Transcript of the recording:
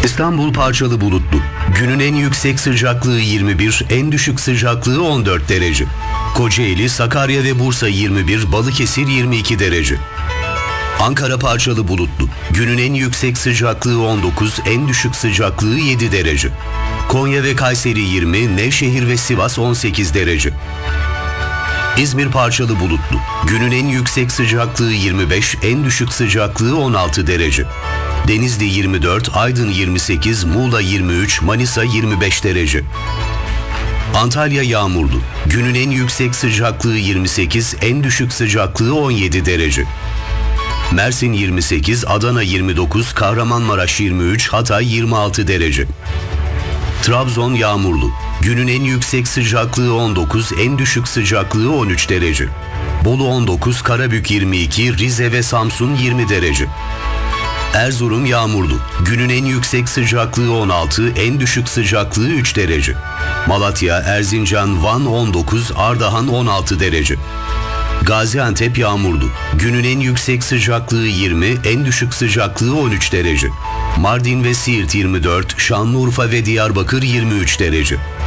İstanbul parçalı bulutlu. Günün en yüksek sıcaklığı 21, en düşük sıcaklığı 14 derece. Kocaeli, Sakarya ve Bursa 21, Balıkesir 22 derece. Ankara parçalı bulutlu. Günün en yüksek sıcaklığı 19, en düşük sıcaklığı 7 derece. Konya ve Kayseri 20, Nevşehir ve Sivas 18 derece. İzmir parçalı bulutlu. Günün en yüksek sıcaklığı 25, en düşük sıcaklığı 16 derece. Denizli 24, Aydın 28, Muğla 23, Manisa 25 derece. Antalya yağmurlu. Günün en yüksek sıcaklığı 28, en düşük sıcaklığı 17 derece. Mersin 28, Adana 29, Kahramanmaraş 23, Hatay 26 derece. Trabzon yağmurlu. Günün en yüksek sıcaklığı 19, en düşük sıcaklığı 13 derece. Bolu 19, Karabük 22, Rize ve Samsun 20 derece. Erzurum yağmurlu. Günün en yüksek sıcaklığı 16, en düşük sıcaklığı 3 derece. Malatya, Erzincan, Van 19, Ardahan 16 derece. Gaziantep yağmurlu. Günün en yüksek sıcaklığı 20, en düşük sıcaklığı 13 derece. Mardin ve Siirt 24, Şanlıurfa ve Diyarbakır 23 derece.